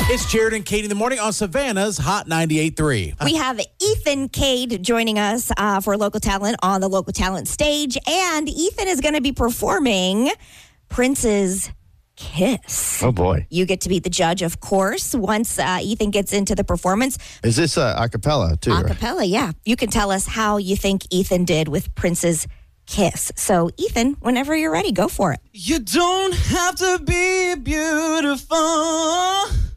It's Jared and Katie in the morning on Savannah's Hot 98.3. We have Ethan Cade joining us for Local Talent on the Local Talent stage. And Ethan is going to be performing Prince's Kiss. Oh, boy. You get to be the judge, of course, once Ethan gets into the performance. Is this a cappella, too? A cappella, yeah. You can tell us how you think Ethan did with Prince's Kiss. So, Ethan, whenever you're ready, go for it. You don't have to be beautiful